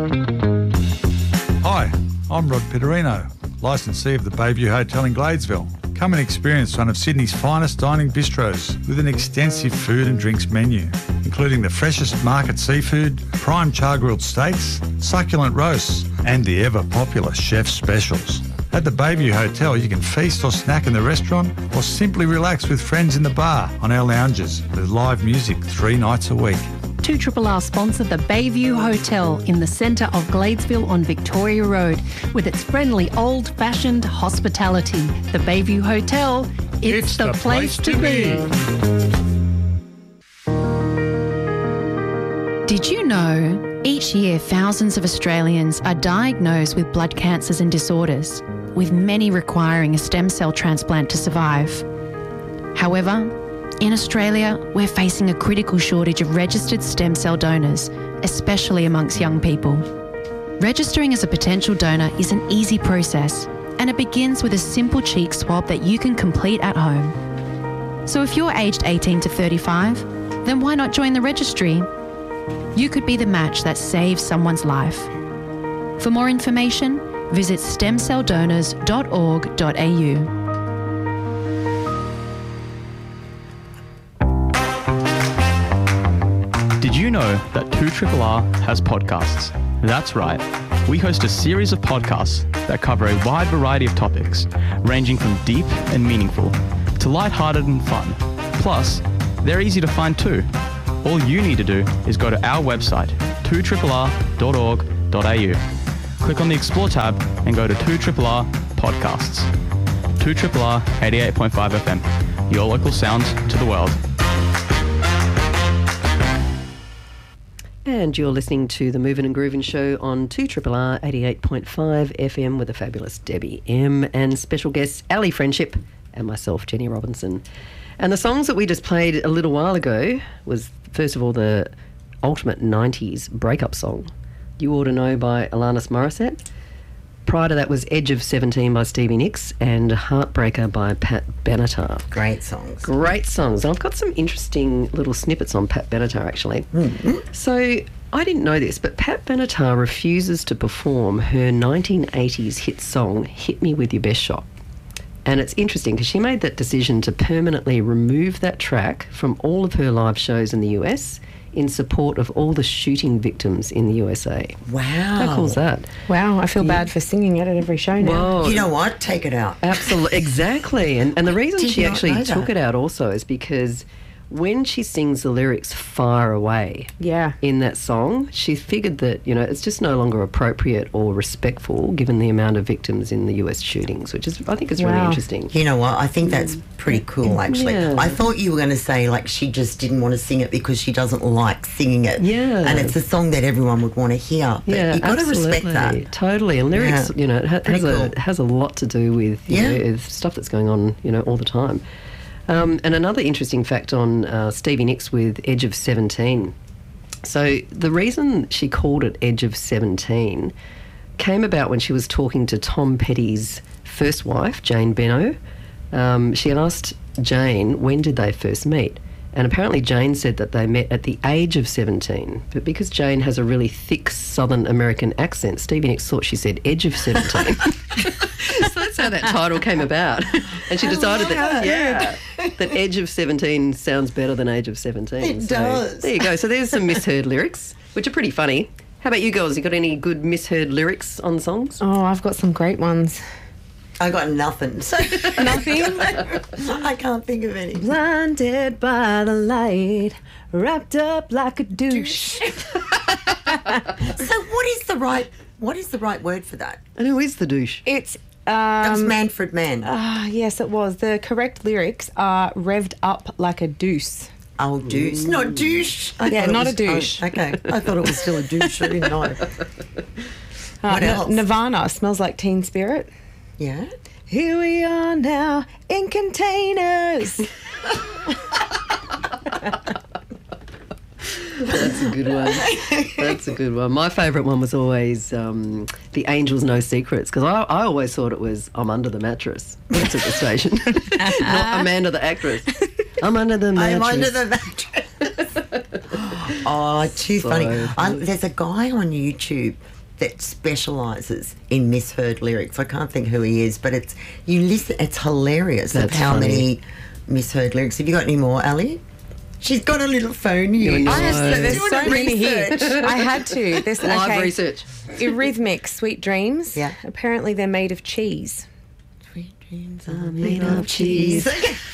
Hi, I'm Rod Pitterino, licensee of the Bayview Hotel in Gladesville. Come and experience one of Sydney's finest dining bistros with an extensive food and drinks menu, including the freshest market seafood, prime char-grilled steaks, succulent roasts, and the ever-popular chef specials. At the Bayview Hotel, you can feast or snack in the restaurant or simply relax with friends in the bar on our lounges with live music 3 nights a week. 2RRR sponsor the Bayview Hotel in the centre of Gladesville on Victoria Road with its friendly old-fashioned hospitality. The Bayview Hotel, it's the place to be. Did you know each year thousands of Australians are diagnosed with blood cancers and disorders, with many requiring a stem cell transplant to survive? However, in Australia, we're facing a critical shortage of registered stem cell donors, especially amongst young people. Registering as a potential donor is an easy process, and it begins with a simple cheek swab that you can complete at home. So if you're aged 18 to 35, then why not join the registry? You could be the match that saves someone's life. For more information, visit stemcelldonors.org.au. Did you know that 2RRR has podcasts? That's right. We host a series of podcasts that cover a wide variety of topics, ranging from deep and meaningful to lighthearted and fun. Plus, they're easy to find too. All you need to do is go to our website, 2RRR.org.au. Click on the Explore tab and go to 2RRR Podcasts. 2RRR 88.5 FM, your local sound to the world. And you're listening to the Movin' and Groovin' show on 2RRR 88.5 FM with the fabulous Debbie M and special guests Ali Friendship and myself, Jenny Robinson. And the songs that we just played a little while ago was, first of all, the ultimate 90s breakup song, You Ought to Know by Alanis Morissette. Prior to that was Edge of 17 by Stevie Nicks and Heartbreaker by Pat Benatar. Great songs. Great songs. I've got some interesting little snippets on Pat Benatar, actually. Mm-hmm. So I didn't know this, but Pat Benatar refuses to perform her 1980s hit song, Hit Me With Your Best Shot. And it's interesting because she made that decision to permanently remove that track from all of her live shows in the US in support of all the shooting victims in the USA. Wow. How cool is that? Wow, I feel bad for singing it at every show now. Well, you know what? Take it out. Absolutely, exactly. And the reason she actually took that. it out also is because when she sings the lyrics far away in that song, she figured that, you know, it's just no longer appropriate or respectful given the amount of victims in the US shootings, which is, I think is really interesting. You know what? I think that's pretty cool, actually. Yeah. I thought you were going to say, like, she just didn't want to sing it because she doesn't like singing it. Yeah. And it's a song that everyone would want to hear. But you've got to respect that. Totally. And lyrics, you know, it has a lot to do with, you know, stuff that's going on, you know, all the time. And another interesting fact on Stevie Nicks with Edge of 17. So the reason she called it Edge of 17 came about when she was talking to Tom Petty's first wife, Jane Benno. She had asked Jane, when did they first meet? And apparently Jane said that they met at the age of 17. But because Jane has a really thick Southern American accent, Stevie Nicks thought she said Edge of 17. So that's how that title came about. And she decided that Edge of 17 sounds better than Age of 17. It does. There you go. So there's some misheard lyrics, which are pretty funny. How about you girls? You got any good misheard lyrics on songs? Oh, I've got some great ones. I got nothing. So Nothing? I can't think of any. Blinded by the light, wrapped up like a douche. So what is the right word for that? And who is the douche? It's That was Manfred Mann. yes, it was. The correct lyrics are revved up like a deuce. Oh, douche. Not douche. Yeah, not a douche. Oh, okay. I thought it was still a douche. I didn't know. What else? Nirvana, Smells Like Teen Spirit. Yeah. Here we are now in containers. That's a good one. That's a good one. My favourite one was always The Angels Know Secrets, because I always thought it was I'm Under the Mattress. That's at the station. Not Amanda the actress. I'm under the mattress. I'm under the mattress. Oh, too So funny. funny. There's a guy on YouTube that specialises in misheard lyrics. I can't think who he is, but it's hilarious That's of how funny. many misheard lyrics. Have you got any more, Ali? She's got a little phone here. No. I have there's Doing so a many here. research. I had to. There's Live research. Eurythmics, Sweet Dreams. Yeah. Apparently they're made of cheese. Sweet dreams are made of cheese.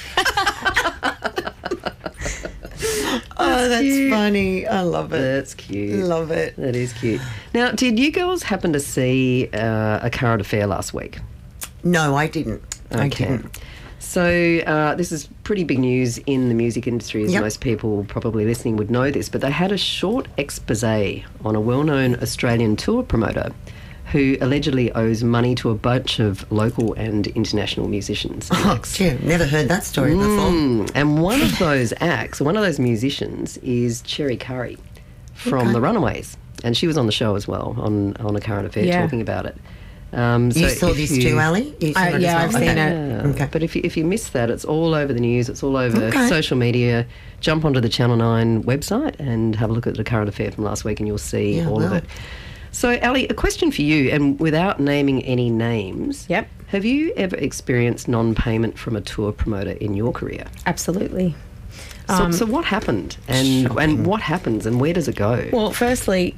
Oh, that's funny. I love it. That's cute. Love it. That is cute. Now, did you girls happen to see a current affair last week? No, I didn't. I didn't. So this is pretty big news in the music industry, as Yep. most people probably listening would know this, but they had a short expose on a well-known Australian tour promoter who allegedly owes money to a bunch of local and international musicians. Oh, gee, never heard that story before. And one of those acts, one of those musicians is Cherry Curry from The Runaways. And she was on the show as well, on A Current Affair, Yeah. talking about it. You So saw if this you- too, Ali? You saw it as yeah, well? I've seen Okay. it. Yeah. Okay. But if you missed that, it's all over the news, it's all over Okay. social media. Jump onto the Channel 9 website and have a look at the current affair from last week and you'll see Yeah, all of wow. it. So, Ali, a question for you, and without naming any names. Yep. Have you ever experienced non-payment from a tour promoter in your career? Absolutely. So what happened? And what happens and where does it go? Well, firstly,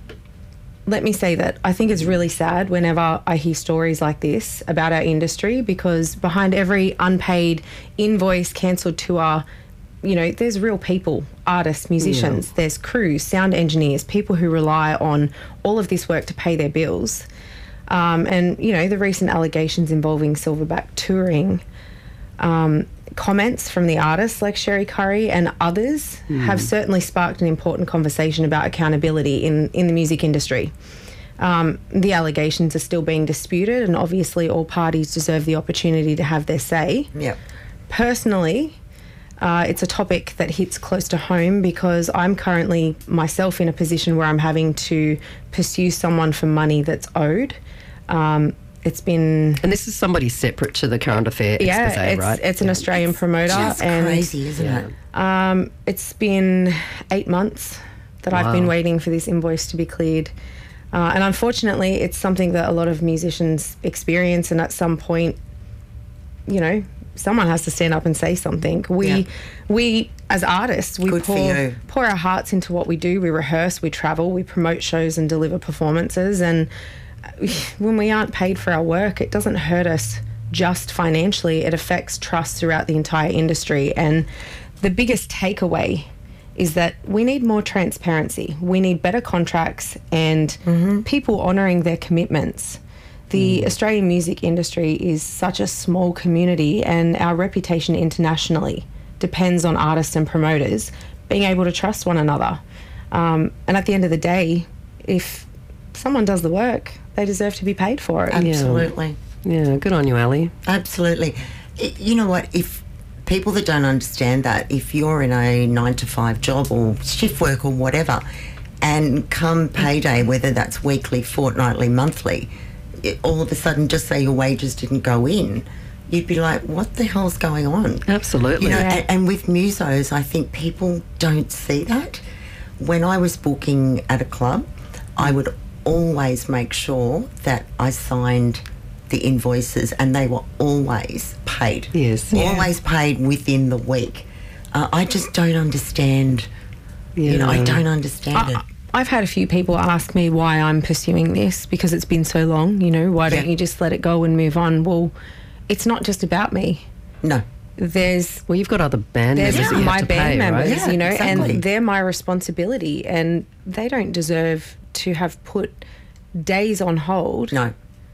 let me say that I think it's really sad whenever I hear stories like this about our industry, because behind every unpaid invoice, cancelled tour, you know, there's real people, artists, musicians, there's crews, sound engineers, people who rely on all of this work to pay their bills. And, you know, the recent allegations involving Silverback touring, comments from the artists like Cherry Curry and others have certainly sparked an important conversation about accountability in the music industry. The allegations are still being disputed, and obviously all parties deserve the opportunity to have their say. Yep. Personally, it's a topic that hits close to home because I'm currently myself in a position where I'm having to pursue someone for money that's owed. It's been... And this is somebody separate to the current affair expose, right? it's an Australian promoter. Just and crazy, isn't it? it's been 8 months that I've been Wow. waiting for this invoice to be cleared. And unfortunately, it's something that a lot of musicians experience, and at some point, you know, someone has to stand up and say something. We as artists, we Good for you. pour our hearts into what we do. We rehearse, we travel, we promote shows and deliver performances. And when we aren't paid for our work, it doesn't hurt us just financially. It affects trust throughout the entire industry. And the biggest takeaway is that we need more transparency. We need better contracts and people honouring their commitments. The Australian music industry is such a small community, and our reputation internationally depends on artists and promoters being able to trust one another. And at the end of the day, if someone does the work, they deserve to be paid for it. Absolutely. Yeah, good on you, Ali. Absolutely. You know what? If people that don't understand that, if you're in a 9-to-5 job or shift work or whatever, and come payday, whether that's weekly, fortnightly, monthly, all of a sudden just say your wages didn't go in, you'd be like, what the hell's going on? Absolutely. You know, Yeah. and with musos, I think people don't see that. When I was booking at a club, I would always make sure that I signed the invoices and they were always paid. Yes. Always paid within the week. I just don't understand. You know, I don't understand it. I've had a few people ask me why I'm pursuing this, because it's been so long, you know, why don't Yeah. you just let it go and move on? Well, it's not just about me. No. There's Well, you've got other band members that you my have to band pay, members, right? Yeah, you know, exactly. and they're my responsibility, and they don't deserve to have put days on hold No.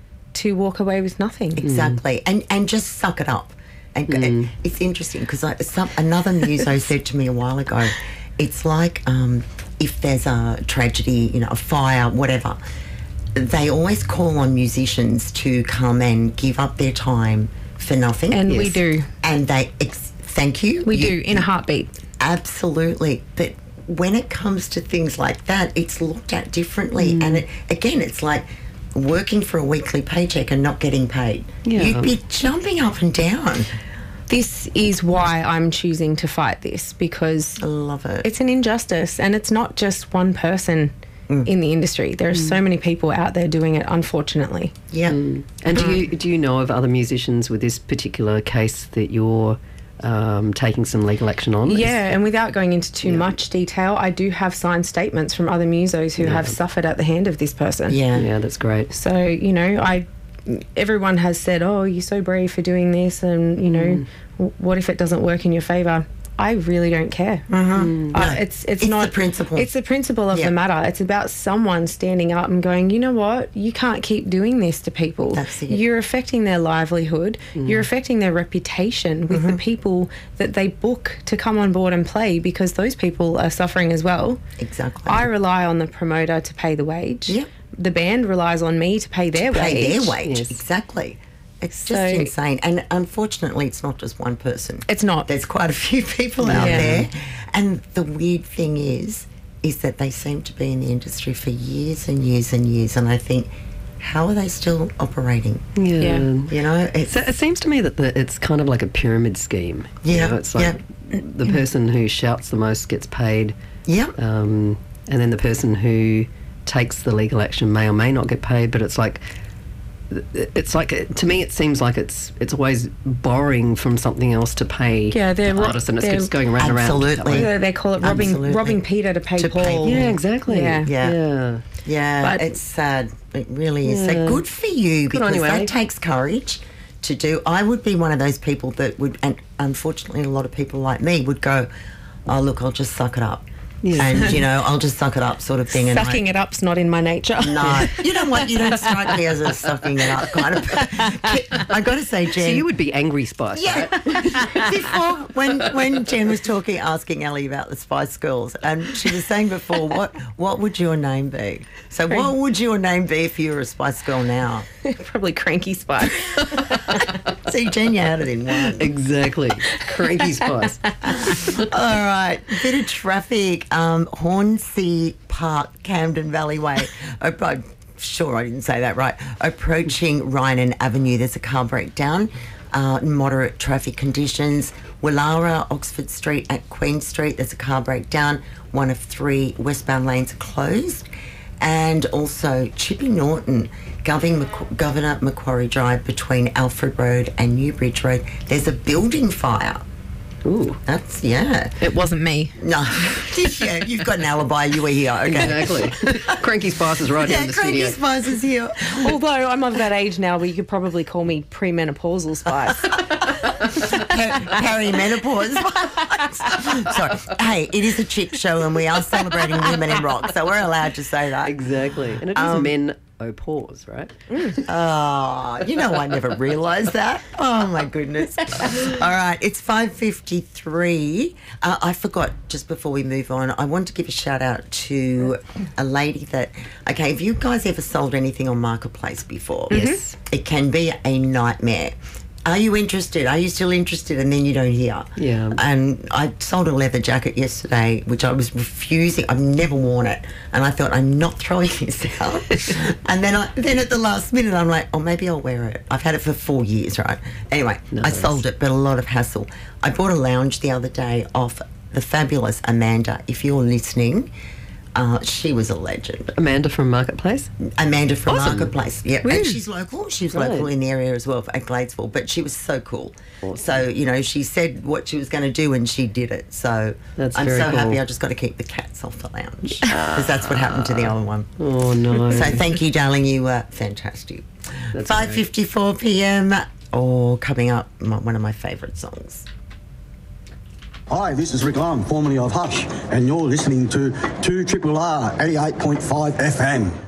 to walk away with nothing. Exactly. And just suck it up. And it's interesting because another muso said to me a while ago, it's like if there's a tragedy, you know, a fire, whatever, they always call on musicians to come and give up their time for nothing. And we do. And they, thank you. We do, in a heartbeat. Absolutely. But when it comes to things like that, it's looked at differently. And again, it's like working for a weekly paycheck and not getting paid. Yeah. You'd be jumping up and down. This is why I'm choosing to fight this, because I love it. It's an injustice, and it's not just one person in the industry. There are so many people out there doing it, unfortunately. Yeah. And do you know of other musicians with this particular case that you're taking some legal action on? Yeah, and without going into too much detail, I do have signed statements from other musos who have suffered at the hand of this person. Yeah, that's great. So, you know, everyone has said, oh, you're so brave for doing this, and, you know, what if it doesn't work in your favour? I really don't care. It's not the principle. It's the principle of the matter. It's about someone standing up and going, you know what, you can't keep doing this to people. That's it. You're affecting their livelihood. You're affecting their reputation with the people that they book to come on board and play, because those people are suffering as well. Exactly. I rely on the promoter to pay the wage. Yep. The band relies on me to pay their wage. Yes. Exactly. It's just insane. And unfortunately, it's not just one person. It's not. There's quite a few people out there. And the weird thing is that they seem to be in the industry for years and years and years. And I think, how are they still operating? Yeah. You know, it seems to me that it's kind of like a pyramid scheme. Yeah. You know, it's like the person who shouts the most gets paid. Yeah. And then the person who takes the legal action may or may not get paid, but it's like to me it seems like it's always borrowing from something else to pay the artist, and it's just going round and round. Absolutely. They call it robbing Peter to pay Paul. Yeah, exactly. Yeah. But it's sad. It really is. So good for you, because that takes courage to do. I would be one of those people that would, and unfortunately a lot of people like me would go, oh look, I'll just suck it up. Yeah. And, you know, I'll just suck it up sort of thing. Sucking it up's not in my nature. No. You know what? You don't strike me as a sucking it up kind of... I got to say, Jen... So you would be Angry Spice, right? Before, when Jen was asking Ellie about the Spice Girls, and she was saying before, what would your name be? So what would your name be if you were a Spice Girl now? Probably Cranky Spice. See, Jen, you had it in one. Exactly. Cranky Spice. All right. Bit of traffic. Hornsey Park, Camden Valley Way. I'm sure I didn't say that right. Approaching Rynan Avenue, there's a car breakdown. Moderate traffic conditions. Willara, Oxford Street at Queen Street, there's a car breakdown. 1 of 3 westbound lanes are closed. And also Chippy Norton, Governor Macquarie Drive between Alfred Road and Newbridge Road. There's a building fire. Ooh. That's, yeah. It wasn't me. No. Yeah, you've got an alibi. You were here. Okay. Exactly. Cranky Spice is right here in the studio. Cranky Spice is here. Although I'm of that age now where you could probably call me premenopausal Spice. Perimenopause. Sorry. Hey, it is a chick show and we are celebrating women in rock, so we're allowed to say that. Exactly. And it is menopause, right? Oh, you know, I never realised that. Oh, my goodness. All right, it's 5:53. I forgot, just before we move on, I want to give a shout out to a lady that, okay, have you guys ever sold anything on Marketplace before? Yes. It can be a nightmare. Are you interested? Are you still interested? And then you don't hear. Yeah. And I sold a leather jacket yesterday, which I was refusing. I've never worn it. And I thought, I'm not throwing this out. And then at the last minute, I'm like, oh, maybe I'll wear it. I've had it for 4 years, right? Anyway, I sold it, but a lot of hassle. I bought a lounge the other day off the fabulous Amanda. If you're listening, she was a legend. Amanda from Marketplace? Amanda from Awesome. Marketplace, yeah. Really? And she's local. She's local in the area as well, at Gladesville. But she was so cool. Awesome. So, you know, she said what she was going to do and she did it. So I'm so happy. I just got to keep the cats off the lounge because that's what happened to the other one. Oh, no. So thank you, darling. You were fantastic. 5:54 p.m. Coming up, one of my favourite songs. Hi, this is Rick Lung, formerly of Hush, and you're listening to 2RRR 88.5 FM.